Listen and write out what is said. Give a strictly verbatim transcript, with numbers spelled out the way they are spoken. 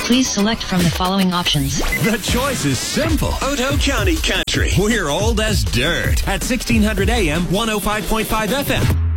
Please select from the following options. The choice is simple. Otoe County Country. We're old as dirt at sixteen hundred A M, one oh five point five F M.